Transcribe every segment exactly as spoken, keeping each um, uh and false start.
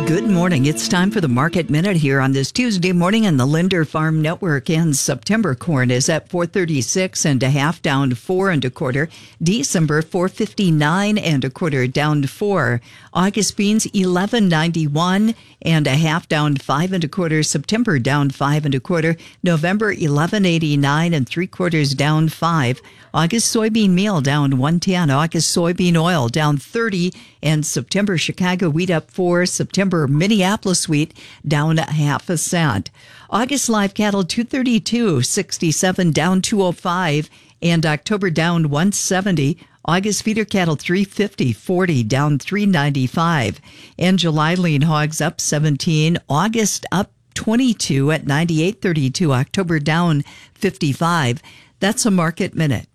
Good morning. It's time for the Market Minute here on this Tuesday morning on the Linder Farm Network. And September corn is at four thirty-six and a half, down four and a quarter. December four fifty-nine and a quarter, down four. August beans eleven ninety-one and a half, down five and a quarter. September down five and a quarter. November eleven eighty-nine and three quarters, down five. August soybean meal down one ten. August soybean oil down thirty. And September Chicago wheat up four. September Minneapolis wheat down a half a cent. August live cattle two thirty-two sixty-seven, down two oh five. And October down one seventy. August feeder cattle three fifty forty, down three ninety-five. And July lean hogs up seventeen. August up twenty-two at ninety-eight thirty-two. October down fifty-five. That's a Market Minute.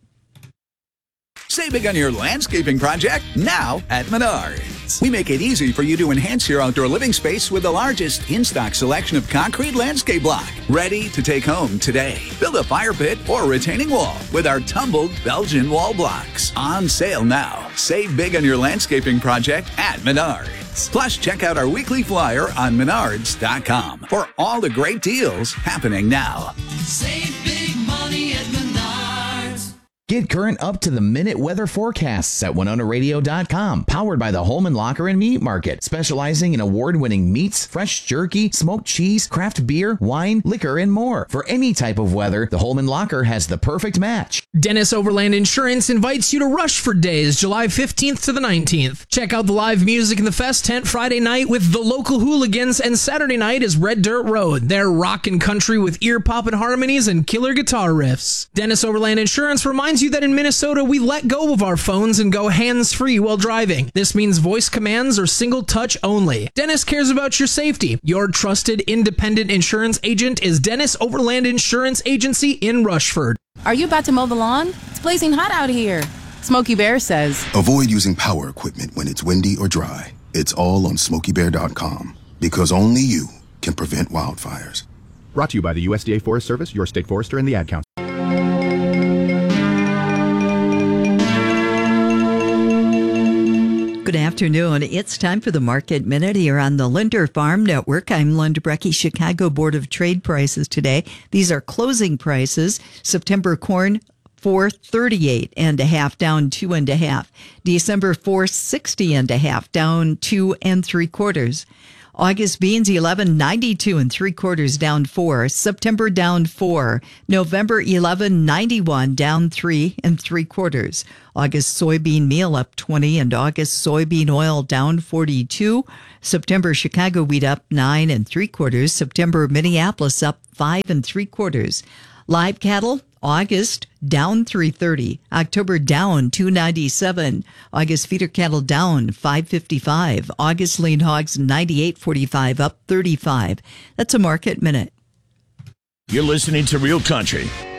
Save big on your landscaping project now at Menards. We make it easy for you to enhance your outdoor living space with the largest in-stock selection of concrete landscape block. Ready to take home today. Build a fire pit or retaining wall with our tumbled Belgian wall blocks. On sale now. Save big on your landscaping project at Menards. Plus, check out our weekly flyer on menards dot com for all the great deals happening now. Save big money at Menards. Get current up-to-the-minute weather forecasts at winona radio dot com. Powered by the Holman Locker and Meat Market, specializing in award-winning meats, fresh jerky, smoked cheese, craft beer, wine, liquor, and more. For any type of weather, the Holman Locker has the perfect match. Dennis Overland Insurance invites you to Rushford Days, July fifteenth to the nineteenth. Check out the live music in the Fest tent Friday night with the local hooligans, and Saturday night is Red Dirt Road. They're rockin' country with ear-poppin' harmonies and killer guitar riffs. Dennis Overland Insurance reminds you that in Minnesota, we let go of our phones and go hands-free while driving. This means voice commands are single touch only. Dennis cares about your safety. Your trusted independent insurance agent is Dennis Overland Insurance Agency in Rushford. Are you about to mow the lawn? It's blazing hot out here. Smokey Bear says, avoid using power equipment when it's windy or dry. It's all on smokey bear dot com, because only you can prevent wildfires. Brought to you by the U S D A Forest Service, your state forester, and the Ad Council. Good afternoon. It's time for the Market Minute here on the Linder Farm Network. I'm Linda Brecky. Chicago Board of Trade prices today. These are closing prices. September corn, four thirty-eight and a half, down two and a half. December four sixty and a half, down two and three quarters. August beans eleven ninety-two and three quarters, down four. September down four. November eleven ninety-one, down three and three quarters. August soybean meal up twenty and August soybean oil down forty-two. September Chicago wheat up nine and three quarters. September Minneapolis up five and three quarters. Live cattle, August down three thirty. October down two ninety-seven. August feeder cattle down five fifty-five. August lean hogs ninety-eight forty-five, up thirty-five. That's a Market Minute. You're listening to Real Country